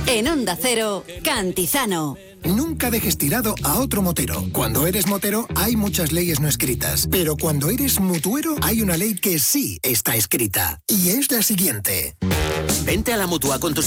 En Onda Cero, Cantizano. Nunca dejes tirado a otro motero. Cuando eres motero hay muchas leyes no escritas, pero cuando eres mutuero hay una ley que sí está escrita. Y es la siguiente. Vente a la Mutua con tus